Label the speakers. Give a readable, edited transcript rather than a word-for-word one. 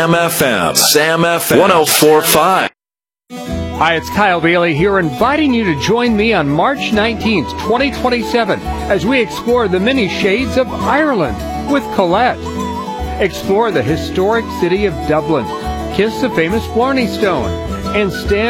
Speaker 1: Sam FM 104.5.
Speaker 2: Hi, it's Kyle Bailey here, inviting you to join me on March 19th, 2027, as we explore the many shades of Ireland with Colette. Explore the historic city of Dublin, kiss the famous Blarney Stone, and stand